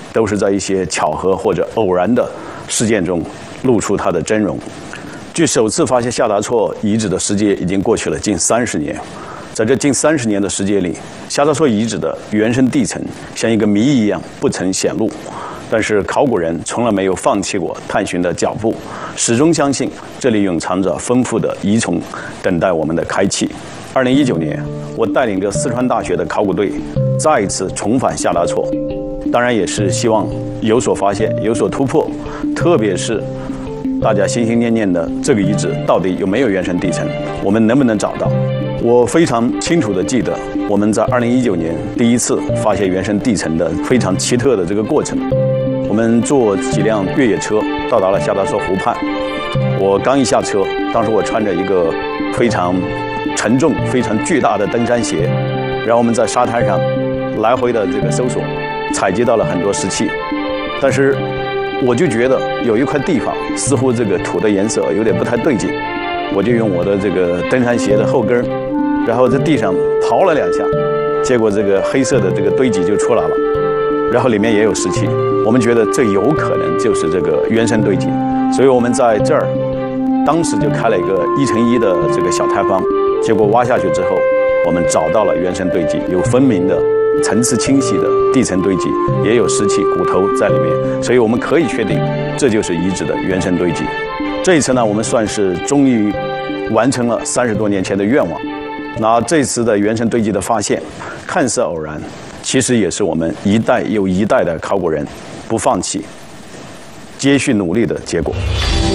都是在一些巧合或者偶然的事件中露出它的真容。距首次发现夏达措遗址的时间已经过去了近30年，在这近30年的时间里，夏达措遗址的原生地层像一个谜一样不曾显露。但是考古人从来没有放弃过探寻的脚步，始终相信这里蕴藏着丰富的遗存，等待我们的开启。2019年，我带领着四川大学的考古队再一次重返夏达措，当然也是希望有所发现、有所突破，特别是大家心心念念的这个遗址到底有没有原生地层，我们能不能找到？我非常清楚地记得我们在2019年第一次发现原生地层的非常奇特的这个过程。我们坐几辆越野车到达了夏达措湖畔，我刚一下车，当时我穿着一个非常沉重、非常巨大的登山鞋，然后我们在沙滩上来回的这个搜索，采集到了很多石器，但是我就觉得有一块地方似乎这个土的颜色有点不太对劲，我就用我的这个登山鞋的后跟，然后在地上刨了2下，结果这个黑色的这个堆积就出来了，然后里面也有石器。我们觉得这有可能就是这个原生堆积，所以我们在这儿当时就开了一个1乘1的这个小塌方，结果挖下去之后，我们找到了原生堆积，有分明的层次清晰的地层堆积，也有石器骨头在里面，所以我们可以确定这就是遗址的原生堆积。这一次呢，我们算是终于完成了30多年前的愿望。那这次的原生堆积的发现看似偶然，其实也是我们一代又一代的考古人不放弃、接续努力的结果。